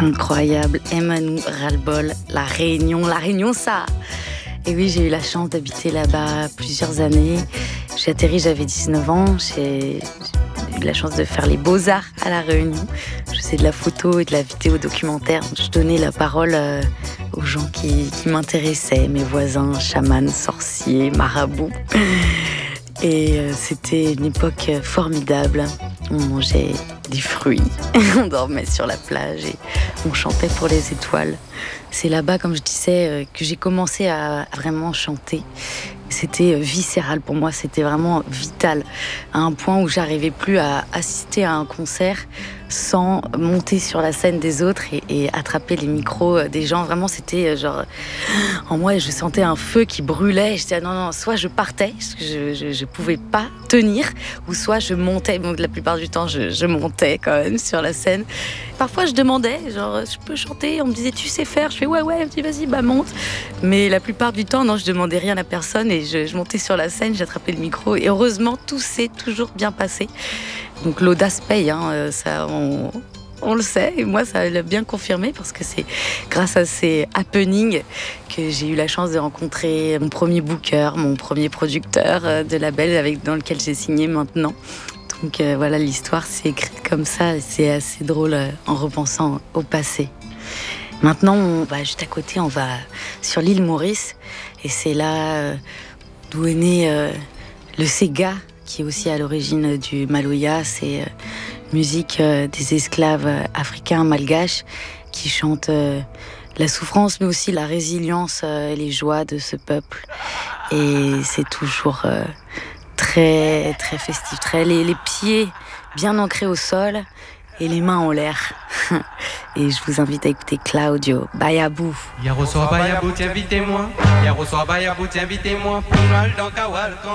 Incroyable, Emmanou, ras-le-bol, La Réunion ça. Et oui, j'ai eu la chance d'habiter là-bas plusieurs années. J'ai atterri, j'avais 19 ans, j'ai eu la chance de faire les beaux-arts à La Réunion. Je faisais de la photo et de la vidéo documentaire. Je donnais la parole aux gens qui m'intéressaient, mes voisins, chamans, sorciers, marabouts. Et c'était une époque formidable. On mangeait des fruits, on dormait sur la plage et on chantait pour les étoiles. C'est là-bas, comme je disais, que j'ai commencé à vraiment chanter. C'était viscéral pour moi, c'était vraiment vital, à un point où j'arrivais plus à assister à un concert sans monter sur la scène des autres et attraper les micros des gens. Vraiment, c'était genre... En moi, je sentais un feu qui brûlait. Je disais non, soit je partais, parce que je pouvais pas tenir, ou soit je montais. Donc la plupart du temps, je montais quand même sur la scène. Parfois, je demandais, genre, je peux chanter? On me disait, tu sais faire? Je fais ouais, je dis vas-y, bah monte. Mais la plupart du temps, non, je demandais rien à personne et je montais sur la scène, j'attrapais le micro. Et heureusement, tout s'est toujours bien passé. Donc l'audace paye, hein, ça, on le sait. Et moi, ça l'a bien confirmé parce que c'est grâce à ces happenings que j'ai eu la chance de rencontrer mon premier booker, mon premier producteur de label dans lequel j'ai signé maintenant. Donc voilà, l'histoire s'est écrite comme ça. C'est assez drôle en repensant au passé. Maintenant, on va juste à côté, on va sur l'île Maurice. Et c'est là d'où est né le Sega, qui est aussi à l'origine du Maloya. C'est musique des esclaves africains malgaches qui chantent la souffrance, mais aussi la résilience et les joies de ce peuple. Et c'est toujours très, très festif. Les pieds bien ancrés au sol et les mains en l'air. Et je vous invite à écouter Claudio Bayabou. Yaro soir Bayabou, invitez-moi. Yaro soir Bayabou, invitez-moi. Pour dans Kawal.